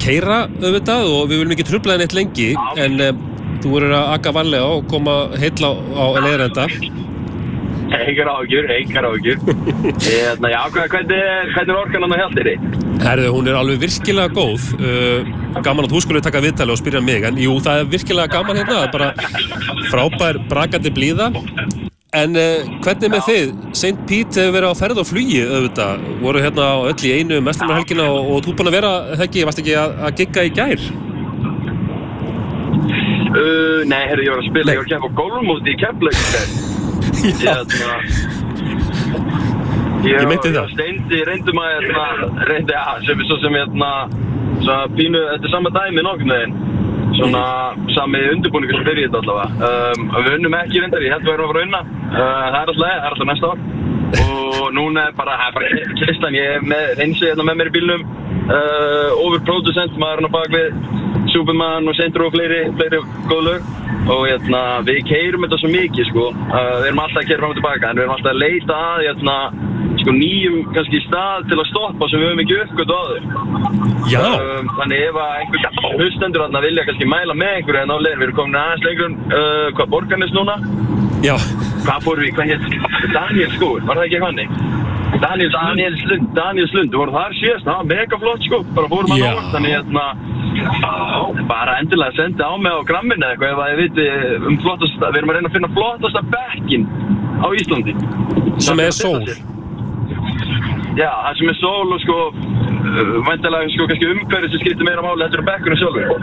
keyra auðvitað og við viljum ekki trufla neitt lengi en þú verður að aka varlega og koma heill á leiðarenda. Engar áhyggjur. Já, hvernig orkan hann á Hjalteyri? Herðu, hún alveg virkilega góð. Gaman að þú skulle taka viðtali og spyrja mig, en jú, það virkilega gaman hérna, það bara frábær brakandi blíða. En hvernig með þið? St. Pete hefur verið á ferð og flugi auðvitað, voru hérna á öll í einu mestrarhelgina og þú búin að vera, varst ekki að gigga í gær? Nei, ég var að spila, ég var að keppa á golfmóti í Keflavík. Ég meinti það. Steindi reyndum að svona pínu, þetta sama dæmi nokkurn veginn. Svona sami undirbúningur sem fyrir þetta allavega. Við unnum ekki reyndar, ég held að við erum að fara að unna. Það er alltaf næsta ár. Og núna bara Kristján, ég með Reynsi hérna með mér í bílnum. Overproducent, maður á bakvið Superman og Sindri og fleiri góð lög. Og við keyrum þetta svo mikið sko. Við erum alltaf að keyra fram og tilbaka, en við erum alltaf að leita að nýjum kannski stað til að stoppa sem við höfum ekki uppgötu áður. Já. Þannig ef að einhver hlustendur þarna vilja kannski mæla með einhverju en á leiðin, við erum komin aðeins lengur hvað Borgarnes núna? Já. Hvað fórum við, hvað hétt? Daniel skóur, var það ekki eitthvað? Daniel Slund, við vorum þar síðast, það var mega flott sko, bara fórum að nóg, þannig bara endilega sendi á mig á gramminu eitthvað ef að ég viti flottasta, við erum að reyna að finna flottasta bekkin á Íslandi. Sem sól. Já, það sem sól og sko, væntanlega sko kannski umhverfið sem skiptir meira máli heldur bekkurinn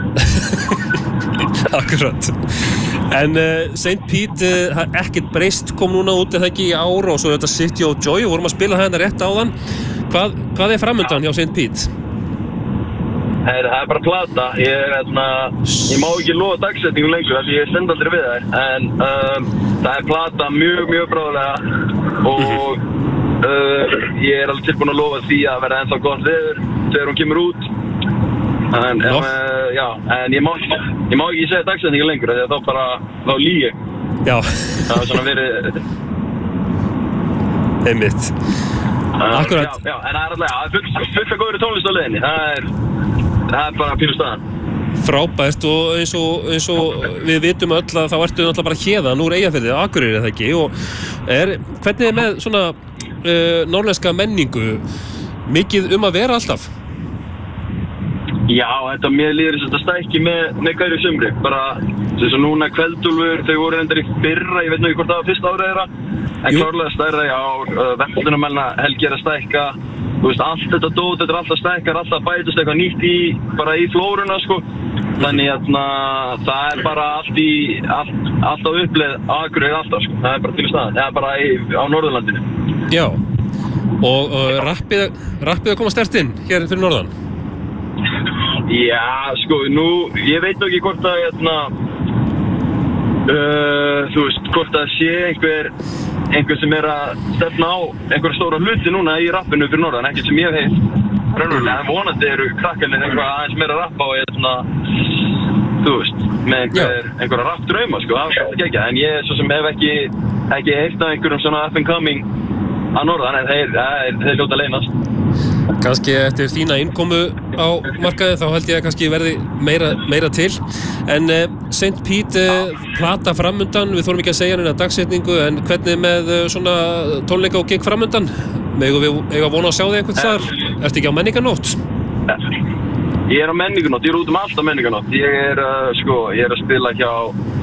sjálfur. Akkurat. En St. Pete, ekkert breyst kom núna út eða ekki í ár og svo þetta City of Joy og vorum að spila hérna rétt áðan. Hvað framundan hjá St. Pete? Það bara plata. Ég má ekki lofa dagsetningu lengur því ég stend aldrei við þær. En það plata mjög bráðlega og ég alveg tilbúin að lofa því að verða ennþá gott veður þegar hún kemur út. En ég má ekki segja dagsetningu lengur því að þá lýg ég. Já. Það var svona verið einmitt. Akkurat. Já, en það alltaf fullt að góðri tónlist á leiðinni. Það er bara pínu staðan. Frábært og eins og við vitum öll að þá ertu náttúrulega bara héðan úr Eyjafirði, Akureyri eða ekki og hvernig með svona norðlenska menningu mikið að vera alltaf? Já, mér líður þess að stækki með hverju sumri, bara þess að núna Kveldúlfur, þau voru reyndar í fyrra, ég veit nú ekki hvort það var fyrsta árið þeirra, en klárlega stærra í ár, verðlunarmelna helgi að stækka, þú veist, allt þetta dót, þetta alltaf stækkar, alltaf bætast eitthvað nýtt bara í flóruna, sko, þannig það bara allt á uppleið Akureyri alltaf, sko, það bara til staðan, það bara á Norðurlandinu. Já, og rappið að koma sterkt inn hér fyrir norðan? Já, sko, ég veit nú ekki hvort að, þú veist, hvort að sé einhver sem að stefna á einhverja stóra hluti núna í rappinu fyrir norðan, ekkert sem ég hef raunverulega, en vonandi eru krakkarnir eitthvað aðeins meira að rappa og þú veist, með einhverja rappdrauma, sko, það er ekki ekki, en ég svo sem hef ekki heyrt af einhverjum svona up and coming að norðan, en þeir hljóta að leynast. Kannski eftir þína innkomu á markaði þá held ég að kannski verði meira til en St. Pete plata framundan, við þurfum ekki að segja neina dagsetningu en hvernig með svona tónleika og gig framundan megum við eiga vona að sjá þig einhvern staðar ertu ekki á menningarnótt? Ég er á menningarnótt, ég er út allt á menningarnótt ég er að spila hjá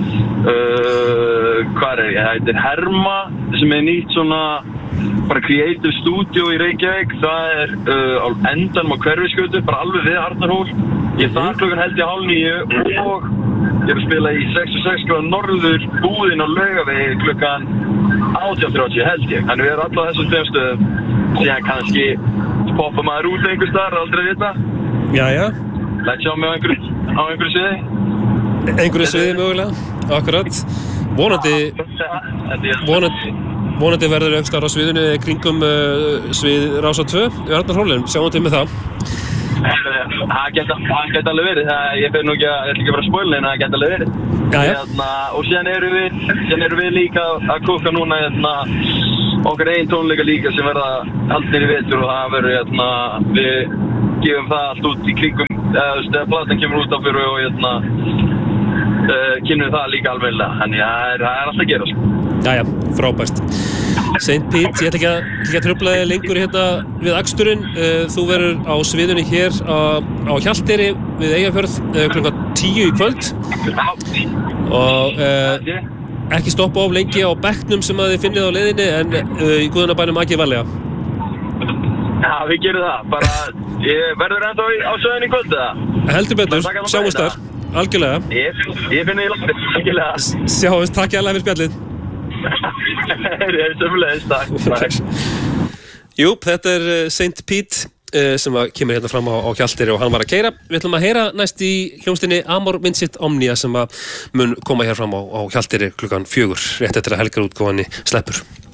hvað ég, það heitir Herma sem er nýtt svona bara creative studio í Reykjavík það á endanum á Hverfisgötu bara alveg við Arnarhól ég þar klukkan held ég 8:30 og ég er að spila í 66 norður búðin á Laugavegi klukkan 18:30 held ég þannig við erum alltaf þessum tveim stöðum síðan kannski poppa maður út einhvers staðar aldrei vita Jæja Læt sjá mig á einhverju sviði einhverju sviði mögulega akkurat vonandi verður aukstar á sviðinu kringum svið Rása 2 í Arnarhólum, sjáum til með það Það geta alveg verið ég fer nú ekki að vera spoilin en það geta alveg verið og síðan erum við líka að kúka núna okkar einn tónleika líka sem verða haldnir í vetur og það verður við gefum það allt út í kringum, eða platan kemur út af fyrir og kynum það líka alveglega, þannig að það er alltaf að gera, sko. Jæja, frábært. St. Pete, ég ætla ekki að trufla þig lengur hérna við aksturinn. Þú verður á sviðunni hér á Hjalteyri við Eyjafjörð klukkan 10 í kvöld. Og ekki stoppa of lengi á bekknum sem að þið finnið á leiðinni, en í guðanabænum akið varlega. Já, við gerum það. Bara, ég verður ennþá á sviðunni í kvöld, eða? Heldur betur, sjáumst þar. Algjörlega. Ég finn þið í landið, algjörlega. Sjáumst, takk hérlega fyrir spjallið. Sömulegis, takk. Jú, þetta er St. Pete sem kemur hérna fram á Hjalteyri og hann var að keyra. Við ætlum að heyra næst í hljómsveitinni Amor Vincit Omnia sem mun koma hér fram á Hjalteyri klukkan 4 rétt eftir að helgarútgáfunni sleppur.